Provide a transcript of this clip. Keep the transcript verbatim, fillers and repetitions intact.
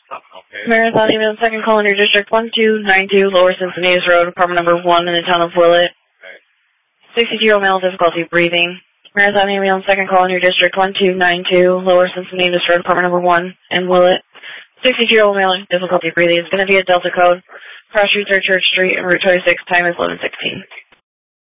Marathon Ambulance, second call in your district, one two nine two, Lower Cincinnati Road, apartment number one in the town of Willett. sixty-two-year-old male, difficulty breathing. Marathon Ambulance, second call in your district, one two nine two, Lower Cincinnati Road, apartment number one in Willett. sixty-two-year-old male, difficulty breathing. It's going to be a Delta code. Cross Street, Church Street, and Route twenty-six, time is eleven sixteen.